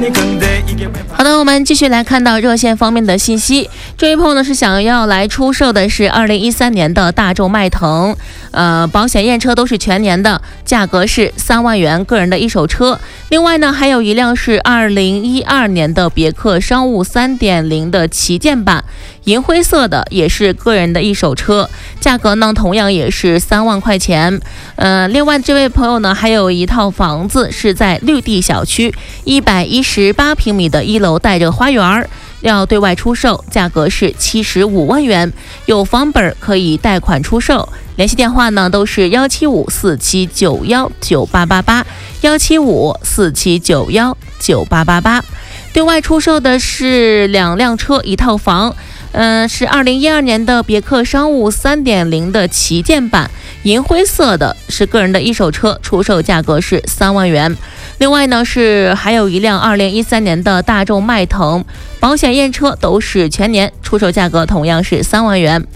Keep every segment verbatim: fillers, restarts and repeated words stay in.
好的，我们继续来看到热线方面的信息。这位朋友呢是想要来出售的是二零一三年的大众迈腾，呃，保险验车都是全年的，价格是三万元，个人的一手车。另外呢，还有一辆是二零一二年的别克商务 三点零 的旗舰版，银灰色的，也是个人的一手车，价格呢同样也是三万块钱。呃，另外这位朋友呢还有一套房子是在绿地小区，一百一十八平米的一楼带着花园，要对外出售，价格是七十五万元，有房本可以贷款出售。联系电话呢都是幺七五四七九幺九八八八，幺七五四七九幺九八八八。对外出售的是两辆车一套房，嗯、呃，是二零一二年的别克商务 三点零 的旗舰版，银灰色的，是个人的一手车，出售价格是三万元。另外呢是还有一辆二零一三年的大众迈腾，保险验车都是全年，出售价格同样是三万元。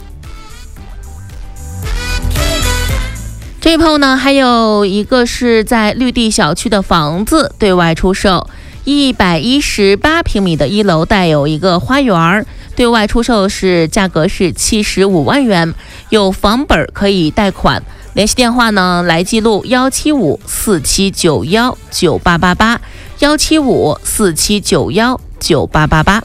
这一朋友呢还有一个是在绿地小区的房子对外出售，一百一十八平米的一楼带有一个花园，对外出售是价格是七十五万元，有房本可以贷款。联系电话呢来记录幺七五四七九幺九八八八，幺七五四七九幺九八八八。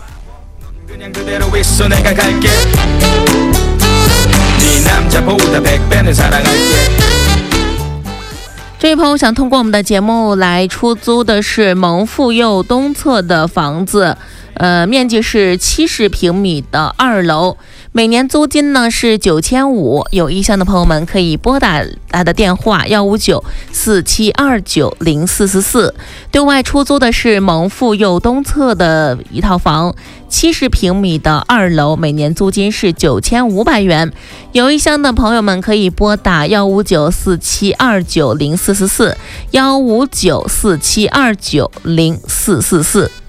这位朋友想通过我们的节目来出租的是蒙富佑东侧的房子，呃，面积是七十平米的二楼，每年租金呢是九千五。有意向的朋友们可以拨打他的电话幺五九四七二九零四四四。对外出租的是蒙富佑东侧的一套房，七十平米的二楼，每年租金是九千五百元。有意向的朋友们可以拨打幺五九四七二九零四四四，幺五九四七二九零四四四。